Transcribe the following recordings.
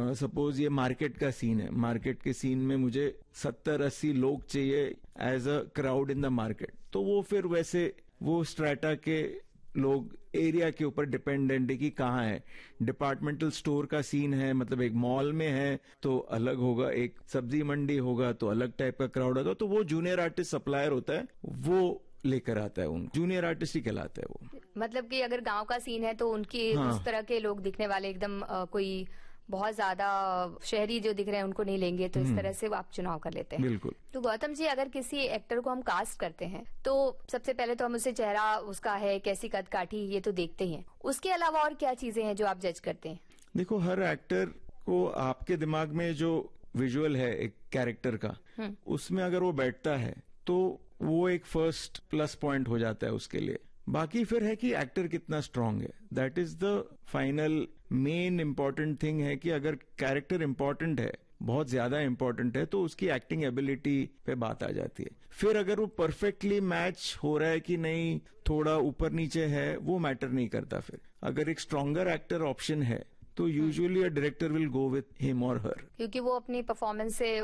Suppose ये market का scene है, मार्केट के सीन में मुझे 70-80 लोग चाहिए as a crowd in the market, तो वो फिर वैसे वो स्ट्रेटा के लोग एरिया के ऊपर डिपेंडेंट है कि कहाँ है। डिपार्टमेंटल स्टोर का सीन है, मतलब एक मॉल में है तो अलग होगा, एक सब्जी मंडी होगा तो अलग टाइप का क्राउड होगा, तो वो जूनियर आर्टिस्ट सप्लायर होता है, वो लेकर आता है, उन जूनियर आर्टिस्ट ही कहलाता है वो। मतलब कि अगर गांव का सीन है तो उनकी उस तरह के लोग दिखने वाले एकदम कोई बहुत ज्यादा शहरी जो दिख रहे हैं उनको नहीं लेंगे, तो इस तरह से वो आप चुनाव कर लेते हैं। बिल्कुल। तो गौतम जी, अगर किसी एक्टर को हम कास्ट करते हैं तो सबसे पहले तो हम उसे चेहरा उसका है, कैसी कद काठी, ये तो देखते ही हैं। उसके अलावा और क्या चीजें हैं जो आप जज करते हैं? देखो, हर एक्टर को आपके दिमाग में जो विजुअल है एक कैरेक्टर का, उसमें अगर वो बैठता है तो वो एक फर्स्ट प्लस पॉइंट हो जाता है उसके लिए। बाकी फिर है कि एक्टर कितना स्ट्रांग है, that is the final main important thing है कि अगर कैरेक्टर इंपॉर्टेंट है, बहुत ज्यादा इंपॉर्टेंट है, तो उसकी एक्टिंग एबिलिटी पे बात आ जाती है। फिर अगर वो परफेक्टली मैच हो रहा है कि नहीं, थोड़ा ऊपर नीचे है, वो मैटर नहीं करता। फिर अगर एक स्ट्रांगर एक्टर ऑप्शन है तो usually a director will go with him और हर, क्योंकि वो अपनी परफॉर्मेंस से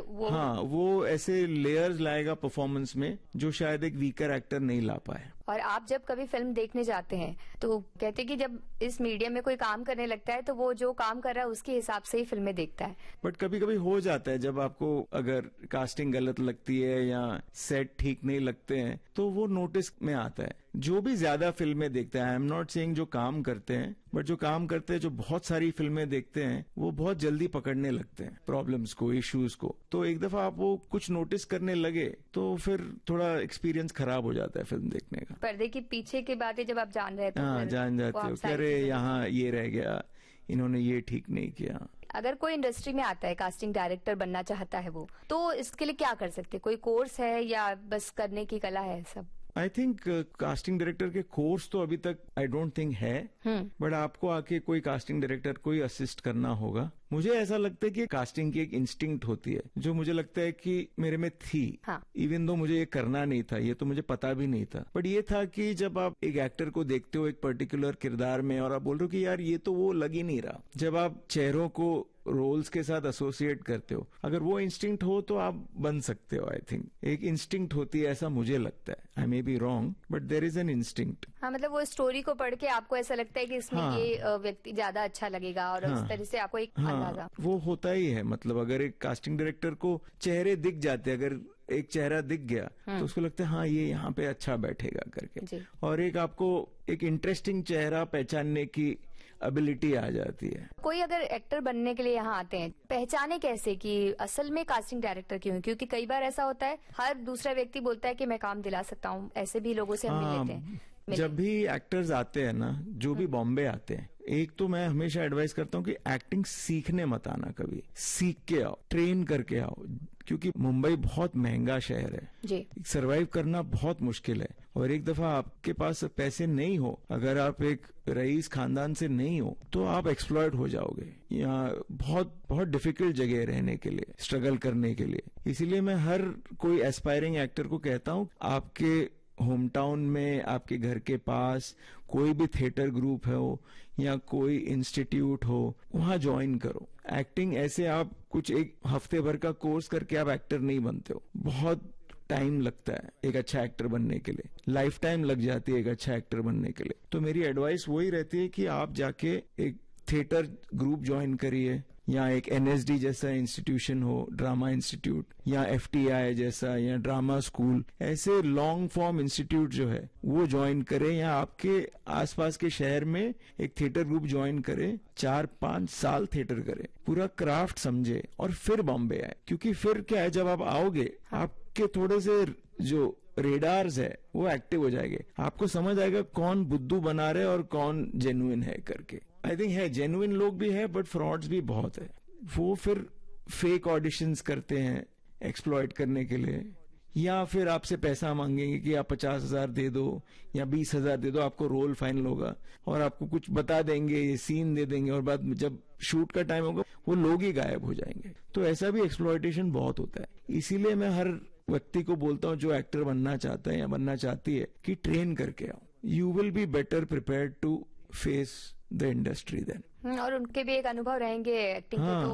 वो ऐसे लेयर्स लाएगा परफॉर्मेंस में जो शायद एक वीकर एक्टर नहीं ला पाए। और आप जब कभी फिल्म देखने जाते हैं तो कहते हैं कि जब इस मीडियम में कोई काम करने लगता है तो वो जो काम कर रहा है उसके हिसाब से ही फिल्में देखता है। बट कभी कभी हो जाता है, जब आपको अगर कास्टिंग गलत लगती है या सेट ठीक नहीं लगते हैं तो वो नोटिस में आता है। जो भी ज्यादा फिल्में देखते हैं, आई एम नॉट सेइंग जो काम करते हैं, बट जो काम करते हैं, जो बहुत सारी फिल्में देखते हैं, वो बहुत जल्दी पकड़ने लगते हैं प्रॉब्लम्स को, इश्यूज को। तो एक दफा आप वो कुछ नोटिस करने लगे तो फिर थोड़ा एक्सपीरियंस खराब हो जाता है फिल्म देखने का। पर्दे के पीछे की बातें जब आप जान रहे थे, हाँ, जान जाते हो, अरे यहाँ ये रह गया, इन्होंने ये ठीक नहीं किया। अगर कोई इंडस्ट्री में आता है, कास्टिंग डायरेक्टर बनना चाहता है वो, तो इसके लिए क्या कर सकते हैं? कोई कोर्स है या बस करने की कला है सब? आई थिंक कास्टिंग डायरेक्टर के कोर्स तो अभी तक आई डोंट थिंक है, बट आपको आके कोई कास्टिंग डायरेक्टर कोई असिस्ट करना होगा। मुझे ऐसा लगता है कि कास्टिंग की एक इंस्टिंक्ट होती है जो मुझे लगता है कि मेरे में थी, इवन दो मुझे ये करना नहीं था, ये तो मुझे पता भी नहीं था, बट ये था कि जब आप एक एक्टर को देखते हो एक पर्टिकुलर किरदार में और आप बोल रहे हो कि यार ये तो वो लग ही नहीं रहा, जब आप चेहरों को रोल्स के साथ एसोसिएट करते हो, अगर वो इंस्टिंक्ट हो तो आप बन सकते हो। आई थिंक एक इंस्टिंक्ट होती है, ऐसा मुझे लगता है। आई may be wrong, but there is an instinct. हाँ, मतलब वो स्टोरी को पढ़ के आपको ऐसा लगता है कि इसमें ये व्यक्ति ज्यादा अच्छा लगेगा और उस तरह से आपको एक अंदाजा। वो होता ही है। मतलब अगर एक कास्टिंग डायरेक्टर को चेहरे दिख जाते, अगर एक चेहरा दिख गया तो उसको लगता है हाँ ये यहाँ पे अच्छा बैठेगा करके, और एक आपको एक इंटरेस्टिंग चेहरा पहचानने की एबिलिटी आ जाती है। कोई अगर एक्टर बनने के लिए यहाँ आते हैं, पहचाने कैसे कि असल में कास्टिंग डायरेक्टर क्यों? क्योंकि कई बार ऐसा होता है हर दूसरा व्यक्ति बोलता है कि मैं काम दिला सकता हूँ, ऐसे भी लोगों से हम मिल लेते हैं। जब भी एक्टर्स आते हैं ना, जो भी बॉम्बे आते हैं, एक तो मैं हमेशा एडवाइस करता हूँ कि एक्टिंग सीखने मत आना, कभी सीख के आओ, ट्रेन करके आओ, क्योंकि मुंबई बहुत महंगा शहर है जी, सर्वाइव करना बहुत मुश्किल है। और एक दफा आपके पास पैसे नहीं हो, अगर आप एक रईस खानदान से नहीं हो, तो आप एक्सप्लॉयट हो जाओगे। यहाँ बहुत बहुत डिफिकल्ट जगह है रहने के लिए, स्ट्रगल करने के लिए। इसीलिए मैं हर कोई एस्पायरिंग एक्टर को कहता हूँ, आपके होम टाउन में, आपके घर के पास कोई भी थिएटर ग्रुप हो या कोई इंस्टीट्यूट हो, वहां ज्वाइन करो। एक्टिंग ऐसे आप कुछ एक हफ्ते भर का कोर्स करके आप एक्टर नहीं बनते हो, बहुत टाइम लगता है एक अच्छा एक्टर बनने के लिए, लाइफ टाइम लग जाती है एक अच्छा एक्टर बनने के लिए। तो मेरी एडवाइस वही रहती है कि आप जाके एक थिएटर ग्रुप ज्वाइन करिए, या एक एनएसडी जैसा इंस्टीट्यूशन हो, ड्रामा इंस्टीट्यूट, या एफटीआई जैसा, या ड्रामा स्कूल, ऐसे लॉन्ग फॉर्म इंस्टीट्यूट जो है वो ज्वाइन करें, या आपके आसपास के शहर में एक थिएटर ग्रुप ज्वाइन करें, 4-5 साल थिएटर करें, पूरा क्राफ्ट समझे और फिर बॉम्बे आए। क्योंकि फिर क्या है, जब आप आओगे आपके थोड़े से जो रेडार्स है वो एक्टिव हो जाएंगे, आपको समझ आएगा कौन बुद्धू बना रहे और कौन जेन्युइन है करके। आई थिंक है, जेन्युइन लोग भी है बट फ्रॉड्स भी बहुत है। वो फिर फेक ऑडिशंस करते हैं एक्सप्लॉइट करने के लिए, या फिर आपसे पैसा मांगेंगे कि आप 50,000 दे दो या 20,000 दे दो, आपको रोल फाइनल होगा, और आपको कुछ बता देंगे, ये सीन दे देंगे, और बाद में जब शूट का टाइम होगा वो लोग ही गायब हो जाएंगे। तो ऐसा भी एक्सप्लॉइटेशन बहुत होता है। इसीलिए मैं हर व्यक्ति को बोलता हूँ जो एक्टर बनना चाहता है या बनना चाहती है कि ट्रेन करके आओ, you will be better prepared to face the industry then. और उनके भी एक अनुभव रहेंगे एक्टिंग के, तो